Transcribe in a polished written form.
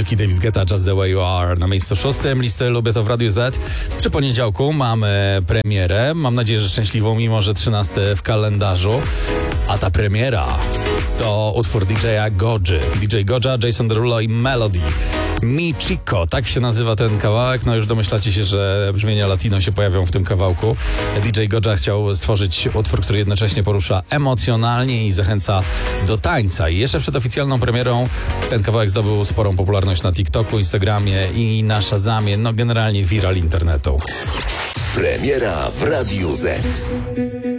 wielki David Guetta, Just the Way You Are na miejscu 6 listy Lubię to w Radiu Z. Przy poniedziałku mamy premierę, mam nadzieję, że szczęśliwą, mimo że 13 w kalendarzu. A ta premiera to utwór DJ-a Godzy. DJ Godza, Jason Derulo i Melody. Mi Chico, tak się nazywa ten kawałek. No już domyślacie się, że brzmienia latino się pojawią w tym kawałku. DJ Godza chciał stworzyć utwór, który jednocześnie porusza emocjonalnie i zachęca do tańca. I jeszcze przed oficjalną premierą ten kawałek zdobył sporą popularność na TikToku, Instagramie i na Shazamie. No generalnie viral internetu. Premiera w Radiu Z.